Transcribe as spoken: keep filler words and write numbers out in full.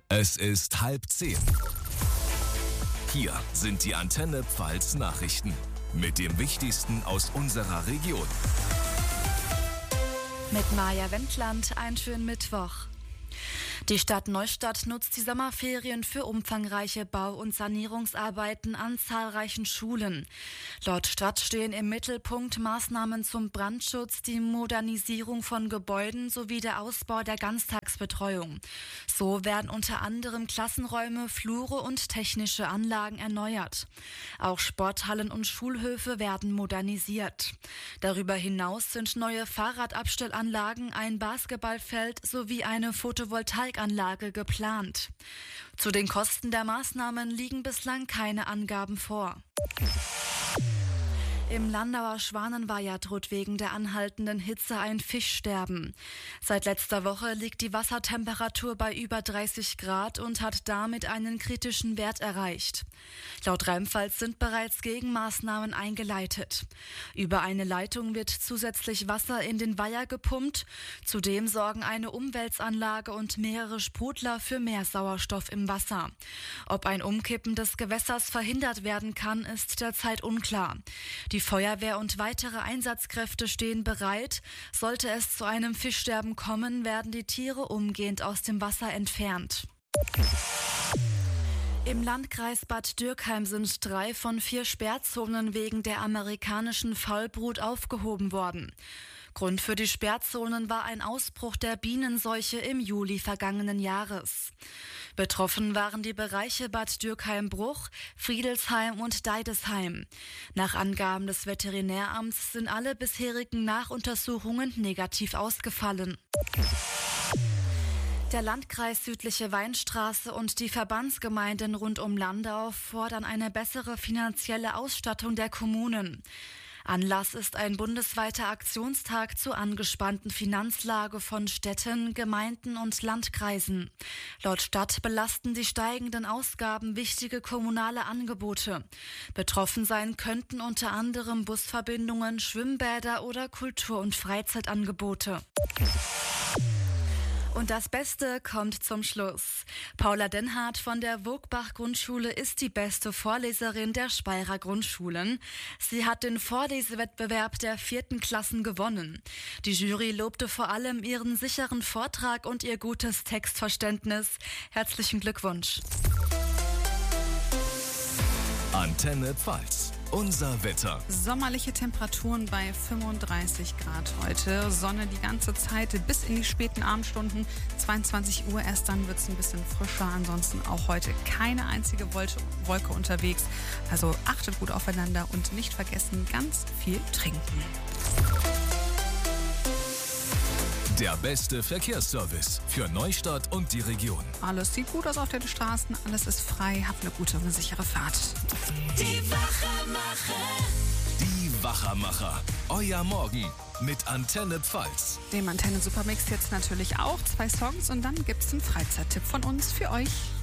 Es ist halb zehn. Hier sind die Antenne Pfalz Nachrichten mit dem Wichtigsten aus unserer Region. Mit Maja Wendland, einen schönen Mittwoch. Die Stadt Neustadt nutzt die Sommerferien für umfangreiche Bau- und Sanierungsarbeiten an zahlreichen Schulen. Laut Stadt stehen im Mittelpunkt Maßnahmen zum Brandschutz, die Modernisierung von Gebäuden sowie der Ausbau der Ganztagsbetreuung. So werden unter anderem Klassenräume, Flure und technische Anlagen erneuert. Auch Sporthallen und Schulhöfe werden modernisiert. Darüber hinaus sind neue Fahrradabstellanlagen, ein Basketballfeld sowie eine Photovoltaikanlage geplant. Zu den Kosten der Maßnahmen liegen bislang keine Angaben vor. Im Landauer Schwanenweiher droht wegen der anhaltenden Hitze ein Fischsterben. Seit letzter Woche liegt die Wassertemperatur bei über dreißig Grad und hat damit einen kritischen Wert erreicht. Laut Rheinpfalz sind bereits Gegenmaßnahmen eingeleitet. Über eine Leitung wird zusätzlich Wasser in den Weiher gepumpt. Zudem sorgen eine Umwälzanlage und mehrere Sprudler für mehr Sauerstoff im Wasser. Ob ein Umkippen des Gewässers verhindert werden kann, ist derzeit unklar. Die Feuerwehr und weitere Einsatzkräfte stehen bereit. Sollte es zu einem Fischsterben kommen, werden die Tiere umgehend aus dem Wasser entfernt. Im Landkreis Bad Dürkheim sind drei von vier Sperrzonen wegen der amerikanischen Faulbrut aufgehoben worden. Grund für die Sperrzonen war ein Ausbruch der Bienenseuche im Juli vergangenen Jahres. Betroffen waren die Bereiche Bad Dürkheim-Bruch, Friedelsheim und Deidesheim. Nach Angaben des Veterinäramts sind alle bisherigen Nachuntersuchungen negativ ausgefallen. Der Landkreis Südliche Weinstraße und die Verbandsgemeinden rund um Landau fordern eine bessere finanzielle Ausstattung der Kommunen. Anlass ist ein bundesweiter Aktionstag zur angespannten Finanzlage von Städten, Gemeinden und Landkreisen. Laut Stadt belasten die steigenden Ausgaben wichtige kommunale Angebote. Betroffen sein könnten unter anderem Busverbindungen, Schwimmbäder oder Kultur- und Freizeitangebote. Und das Beste kommt zum Schluss. Paula Denhardt von der Wogbach-Grundschule ist die beste Vorleserin der Speyerer Grundschulen. Sie hat den Vorlesewettbewerb der vierten Klassen gewonnen. Die Jury lobte vor allem ihren sicheren Vortrag und ihr gutes Textverständnis. Herzlichen Glückwunsch. Antenne Pfalz. Unser Wetter. Sommerliche Temperaturen bei fünfunddreißig Grad heute. Sonne die ganze Zeit bis in die späten Abendstunden. zweiundzwanzig Uhr erst dann wird es ein bisschen frischer. Ansonsten auch heute keine einzige Wolke unterwegs. Also achtet gut aufeinander und nicht vergessen, ganz viel trinken. Der beste Verkehrsservice für Neustadt und die Region. Alles sieht gut aus auf den Straßen, alles ist frei. Habt eine gute und eine sichere Fahrt. Die Wachermacher. Die Wachermacher. Euer Morgen mit Antenne Pfalz. Dem Antenne Supermix jetzt natürlich auch. Zwei Songs und dann gibt's einen Freizeittipp von uns für euch.